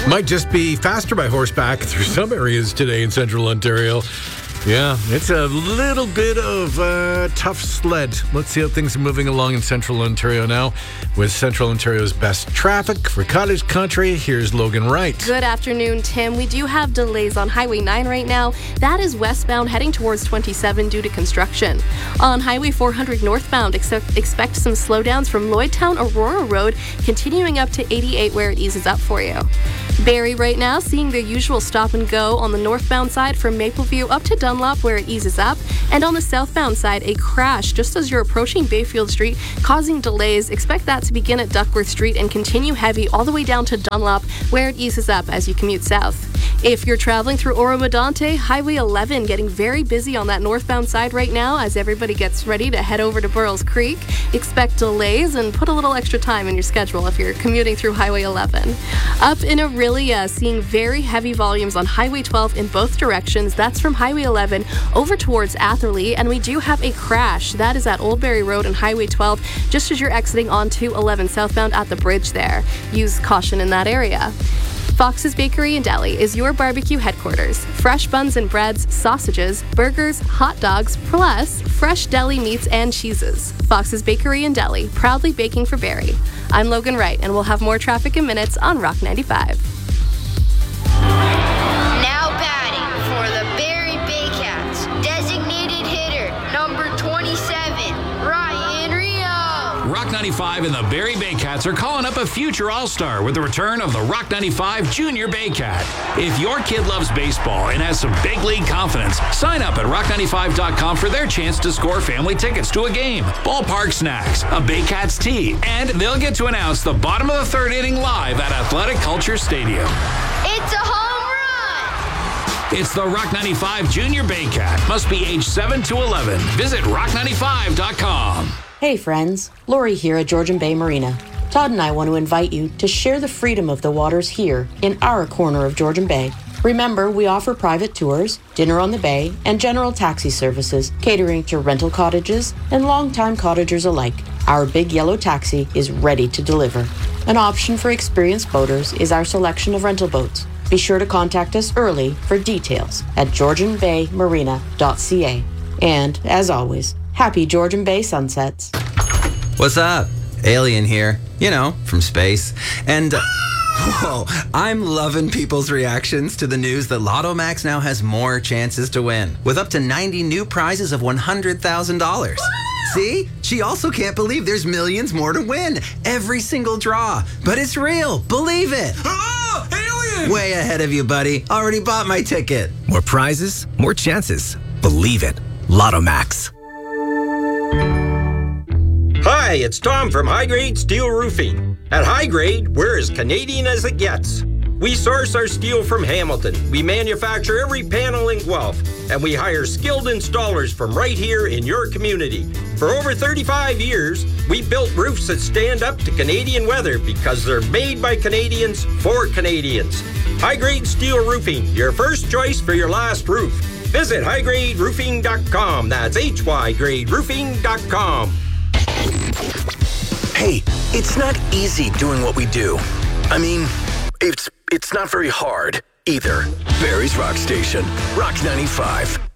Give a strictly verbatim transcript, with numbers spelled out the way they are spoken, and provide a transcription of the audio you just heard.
Might just be faster by horseback through some areas today in central Ontario. Yeah, it's a little bit of a tough sled. Let's see how things are moving along in central Ontario now. With central Ontario's best traffic for Cottage Country, here's Logan Wright. Good afternoon, Tim. We do have delays on Highway nine right now. That is westbound heading towards twenty-seven due to construction. On Highway four hundred northbound, ex- expect some slowdowns from Lloydtown Aurora Road, continuing up to eighty-eight where it eases up for you. Barrie right now seeing their usual stop and go on the northbound side from Mapleview up to Dunlop where it eases up, and on the southbound side a crash just as you're approaching Bayfield Street causing delays. Expect that to begin at Duckworth Street and continue heavy all the way down to Dunlop where it eases up as you commute south. If you're traveling through Oro-Medonte, Highway eleven getting very busy on that northbound side right now as everybody gets ready to head over to Burrells Creek. Expect delays and put a little extra time in your schedule if you're commuting through Highway eleven. Up in Orillia, seeing very heavy volumes on Highway twelve in both directions. That's from Highway eleven over towards Atherley, and we do have a crash. That is at Oldbury Road and Highway twelve, just as you're exiting onto eleven southbound at the bridge there. Use caution in that area. Fox's Bakery and Deli is your barbecue headquarters. Fresh buns and breads, sausages, burgers, hot dogs, plus fresh deli meats and cheeses. Fox's Bakery and Deli, proudly baking for Barrie. I'm Logan Wright, and we'll have more traffic in minutes on Rock ninety-five. Now batting for the Barrie Baycats, designated hitter number twenty-seven, Ryan Rio. Rock ninety-five and the Barrie Baycats are calling up a future All-Star with the return of the Rock ninety-five Junior Baycat. If your kid loves baseball and has some big league confidence, sign up at rock ninety-five dot com for their chance to score family tickets to a game, ballpark snacks, a Baycats tee, and they'll get to announce the bottom of the third inning live at Athletic Culture Stadium. It's a home run! It's the Rock ninety-five Junior Baycat. Must be age seven to eleven. Visit rock ninety-five dot com. Hey friends, Lori here at Georgian Bay Marina. Todd and I want to invite you to share the freedom of the waters here in our corner of Georgian Bay. Remember, we offer private tours, dinner on the bay, and general taxi services, catering to rental cottages and longtime cottagers alike. Our big yellow taxi is ready to deliver. An option for experienced boaters is our selection of rental boats. Be sure to contact us early for details at georgian bay marina dot c a. And, as always, happy Georgian Bay sunsets. What's up? Alien here. You know, from space. And, uh, whoa, I'm loving people's reactions to the news that Lotto Max now has more chances to win, with up to ninety new prizes of one hundred thousand dollars. See? She also can't believe there's millions more to win. Every single draw. But it's real. Believe it. Oh, alien! Way ahead of you, buddy. Already bought my ticket. More prizes, more chances. Believe it. Lotto Max. Hi, it's Tom from High Grade Steel Roofing. At High Grade, we're as Canadian as it gets. We source our steel from Hamilton. We manufacture every panel in Guelph, and we hire skilled installers from right here in your community. For over thirty-five years, we built roofs that stand up to Canadian weather because they're made by Canadians for Canadians. High Grade Steel Roofing, your first choice for your last roof. Visit high grade roofing dot com. That's H Y grade roofing dot com. Hey, it's not easy doing what we do. I mean, it's it's not very hard either. Barrie's Rock Station, Rock ninety-five.